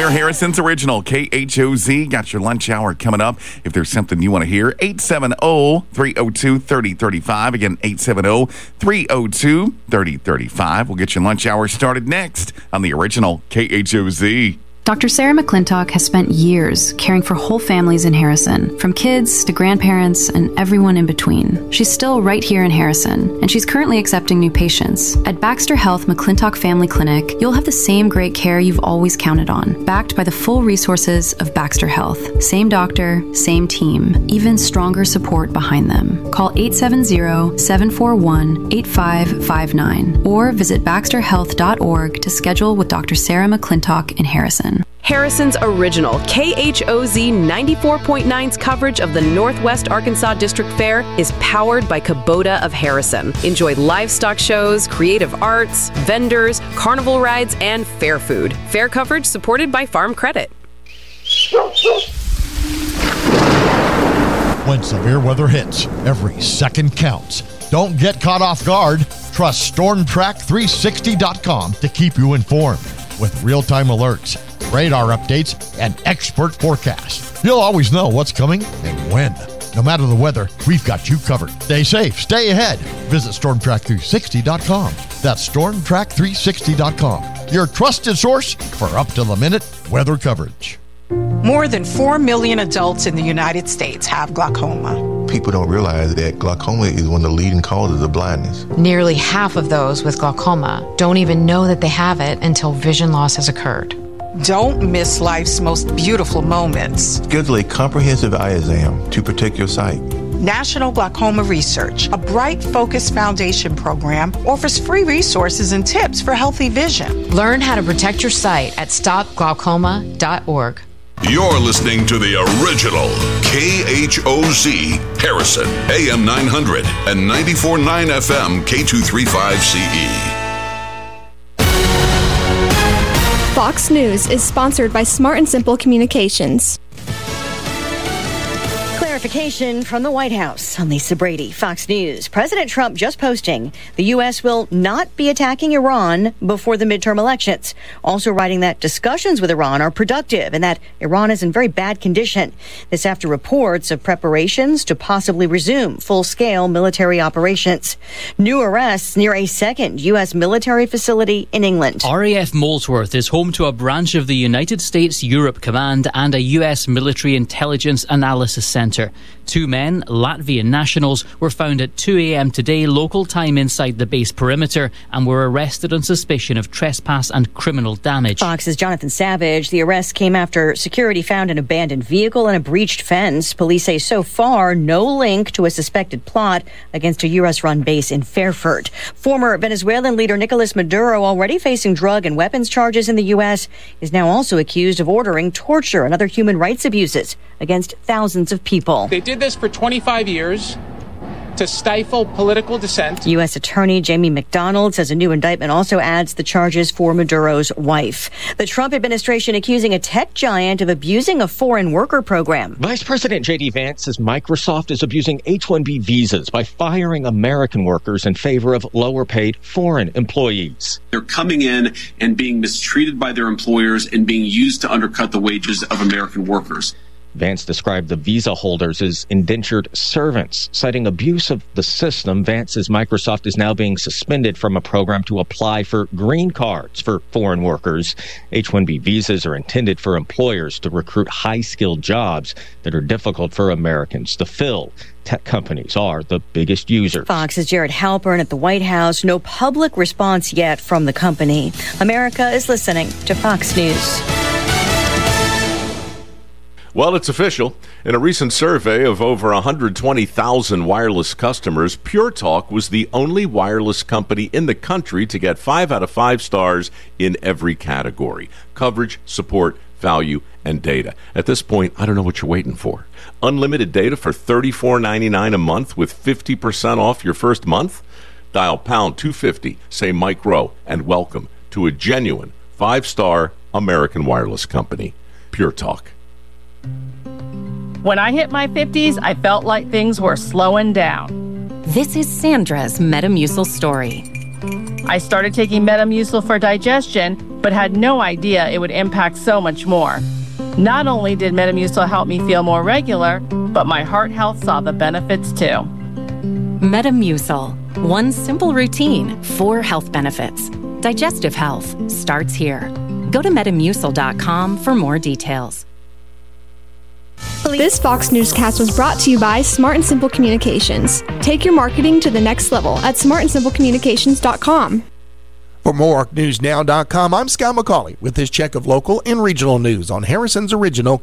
We're Harrison's Original, KHOZ. Got your lunch hour coming up. If there's something you want to hear, 870-302-3035. Again, 870-302-3035. We'll get your lunch hour started next on the Original KHOZ. Dr. Sarah McClintock has spent years caring for whole families in Harrison, from kids to grandparents and everyone in between. She's still right here in Harrison, and she's currently accepting new patients. At Baxter Health McClintock Family Clinic, you'll have the same great care you've always counted on, backed by the full resources of Baxter Health. Same doctor, same team, even stronger support behind them. Call 870-741-8559 or visit baxterhealth.org to schedule with Dr. Sarah McClintock in Harrison. Harrison's Original, KHOZ 94.9's coverage of the Northwest Arkansas District Fair is powered by Kubota of Harrison. Enjoy livestock shows, creative arts, vendors, carnival rides, and fair food. Fair coverage supported by Farm Credit. When severe weather hits, every second counts. Don't get caught off guard. Trust StormTrack360.com to keep you informed with real-time alerts, radar updates, and expert forecasts. You'll always know what's coming and when. No matter the weather, we've got you covered. Stay safe, stay ahead. Visit StormTrack360.com. That's StormTrack360.com, your trusted source for up-to-the-minute weather coverage. More than 4 million adults in the United States have glaucoma. People don't realize that glaucoma is one of the leading causes of blindness. Nearly half of those with glaucoma don't even know that they have it until vision loss has occurred. Don't miss life's most beautiful moments. Schedule a comprehensive eye exam to protect your sight. National Glaucoma Research, a Bright Focus Foundation program, offers free resources and tips for healthy vision. Learn how to protect your sight at stopglaucoma.org. You're listening to the Original KHOZ Harrison, AM 900 and 94.9 FM K235CE. Fox News is sponsored by Smart and Simple Communications. Clarification from the White House. I'm Lisa Brady, Fox News. President Trump just posting the U.S. will not be attacking Iran before the midterm elections. Also writing that discussions with Iran are productive and that Iran is in very bad condition. This after reports of preparations to possibly resume full-scale military operations. New arrests near a second U.S. military facility in England. RAF Molesworth is home to a branch of the United States Europe Command and a U.S. military intelligence analysis center. Two men, Latvian nationals, were found at 2 a.m. today local time inside the base perimeter and were arrested on suspicion of trespass and criminal damage. Fox's Jonathan Savage. The arrest came after security found an abandoned vehicle and a breached fence. Police say so far no link to a suspected plot against a U.S.-run base in Fairford. Former Venezuelan leader Nicolas Maduro, already facing drug and weapons charges in the U.S., is now also accused of ordering torture and other human rights abuses against thousands of people. They did this for 25 years to stifle political dissent. U.S. Attorney Jamie McDonald says a new indictment also adds the charges for Maduro's wife. The Trump administration accusing a tech giant of abusing a foreign worker program. Vice President J.D. Vance says Microsoft is abusing H-1B visas by firing American workers in favor of lower-paid foreign employees. They're coming in and being mistreated by their employers and being used to undercut the wages of American workers. Vance described the visa holders as indentured servants. Citing abuse of the system, Vance says Microsoft is now being suspended from a program to apply for green cards for foreign workers. H-1B visas are intended for employers to recruit high-skilled jobs that are difficult for Americans to fill. Tech companies are the biggest users. Fox's Jared Halpern at the White House. No public response yet from the company. America is listening to Fox News. Well, it's official. In a recent survey of over 120,000 wireless customers, Pure Talk was the only wireless company in the country to get 5 out of 5 stars in every category: coverage, support, value, and data. At this point, I don't know what you're waiting for. Unlimited data for $34.99 a month with 50% off your first month? Dial pound 250, say Mike Rowe, and welcome to a genuine 5-star American wireless company, Pure Talk. When I hit my 50s, I felt like things were slowing down. This is Sandra's Metamucil story. I started taking Metamucil for digestion, but had no idea it would impact so much more. Not only did Metamucil help me feel more regular, but my heart health saw the benefits too. Metamucil. One simple routine, 4 health benefits. Digestive health starts here. Go to Metamucil.com for more details. This Fox Newscast was brought to you by Smart and Simple Communications. Take your marketing to the next level at smartandsimplecommunications.com. For moreNewsNow.com, I'm Scott McCauley with this check of local and regional news on Harrison's original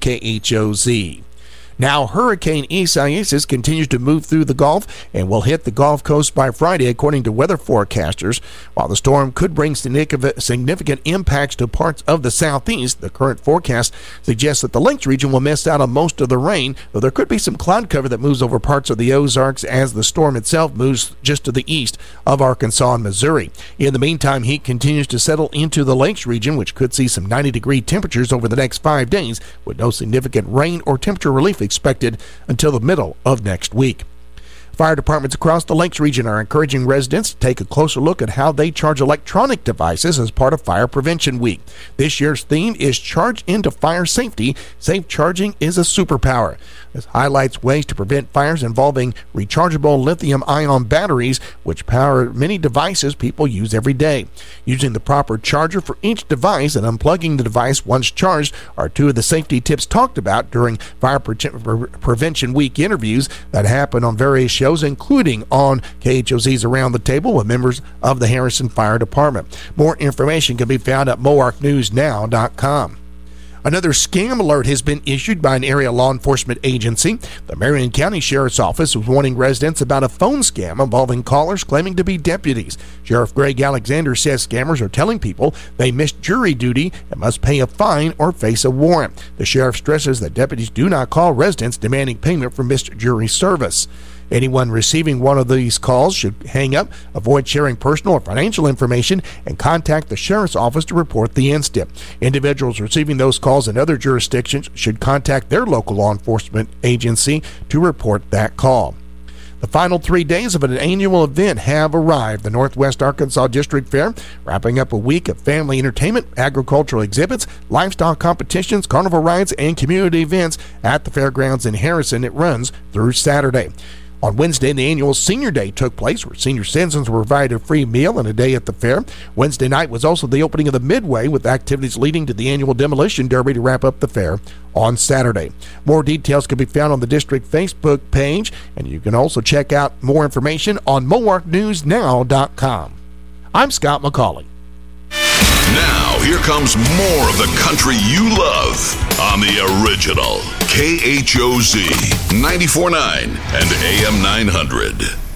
KHOZ. Now, Hurricane Isaias continues to move through the Gulf and will hit the Gulf Coast by Friday, according to weather forecasters. While the storm could bring significant impacts to parts of the southeast, the current forecast suggests that the Lakes region will miss out on most of the rain, though there could be some cloud cover that moves over parts of the Ozarks as the storm itself moves just to the east of Arkansas and Missouri. In the meantime, heat continues to settle into the Lakes region, which could see some 90-degree temperatures over the next 5 days, with no significant rain or temperature relief expected until the middle of next week. Fire departments across the Lakes region are encouraging residents to take a closer look at how they charge electronic devices as part of Fire Prevention Week. This year's theme is Charge into Fire Safety. Safe charging is a superpower. This highlights ways to prevent fires involving rechargeable lithium-ion batteries, which power many devices people use every day. Using the proper charger for each device and unplugging the device once charged are 2 of the safety tips talked about during Fire Prevention Week interviews that happen on various shows, including on KHOZ's Around the Table with members of the Harrison Fire Department. More information can be found at moarknewsnow.com. Another scam alert has been issued by an area law enforcement agency. The Marion County Sheriff's Office was warning residents about a phone scam involving callers claiming to be deputies. Sheriff Greg Alexander says scammers are telling people they missed jury duty and must pay a fine or face a warrant. The sheriff stresses that deputies do not call residents demanding payment for missed jury service. Anyone receiving one of these calls should hang up, avoid sharing personal or financial information, and contact the sheriff's office to report the incident. Individuals receiving those calls in other jurisdictions should contact their local law enforcement agency to report that call. The final 3 days of an annual event have arrived. The Northwest Arkansas District Fair, wrapping up a week of family entertainment, agricultural exhibits, livestock competitions, carnival rides, and community events at the fairgrounds in Harrison. It runs through Saturday. On Wednesday, the annual Senior Day took place, where senior citizens were provided a free meal and a day at the fair. Wednesday night was also the opening of the Midway, with activities leading to the annual Demolition Derby to wrap up the fair on Saturday. More details can be found on the district Facebook page, and you can also check out more information on moarknewsnow.com. I'm Scott McCauley. Now, here comes more of the country you love on the original KHOZ 94.9 and AM 900.